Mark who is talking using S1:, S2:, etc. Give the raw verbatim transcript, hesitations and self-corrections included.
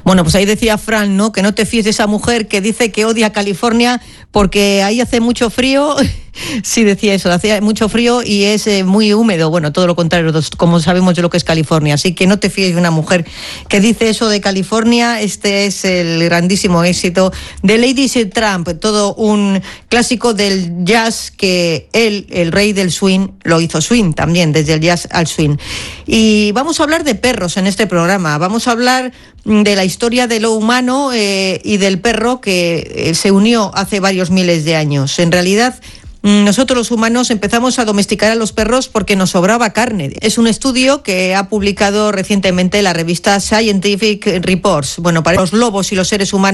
S1: Bueno, pues ahí decía Fran, ¿no? Que no te fíes de esa mujer que dice que odia California porque ahí hace mucho frío. Sí, decía eso, hacía mucho frío y es eh, muy húmedo. Bueno, todo lo contrario, como sabemos de lo que es California. Así que no te fíes de una mujer que dice eso de California. Este es el grandísimo éxito de Ladies Tramp, todo un clásico del jazz que él, el rey del swing, lo hizo swing también, desde el jazz al swing. Y vamos a hablar de perros en este programa. Vamos a hablar de la historia de lo humano eh, y del perro que eh, se unió hace varios miles de años. En realidad, nosotros los humanos empezamos a domesticar a los perros porque nos sobraba carne. Es un estudio que ha publicado recientemente la revista Scientific Reports. Bueno, para los lobos y los seres humanos